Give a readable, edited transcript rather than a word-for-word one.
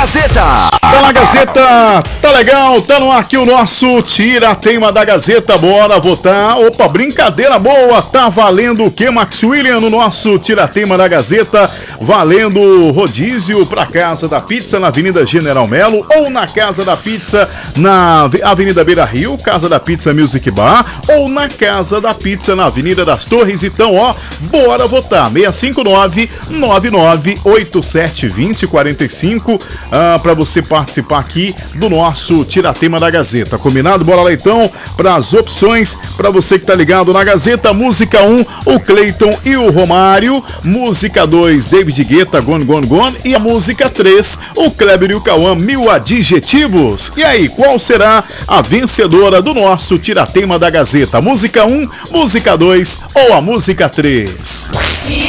Gazeta. Tá na Gazeta, tá legal, tá no ar aqui o nosso Tira-Teima da Gazeta, bora votar. Opa, brincadeira boa, tá valendo o que, Max William, no nosso Tira-Teima da Gazeta? Valendo rodízio pra Casa da Pizza na Avenida General Melo ou na Casa da Pizza na Avenida Beira Rio, Casa da Pizza Music Bar, ou na Casa da Pizza na Avenida das Torres. Então, ó, bora votar, 659-9987-2045, pra você participar aqui do nosso Tira-Teima da Gazeta, combinado? Bora lá então para as opções, para você que tá ligado na Gazeta. Música 1, o Cleiton e o Romário. Música 2, David Guetta, Gone Gone Gone. E a música 3, o Kleber e o Cauã, 1000 adjetivos. E aí, qual será a vencedora do nosso Tira-Teima da Gazeta? Música 1, música 2 ou a música 3?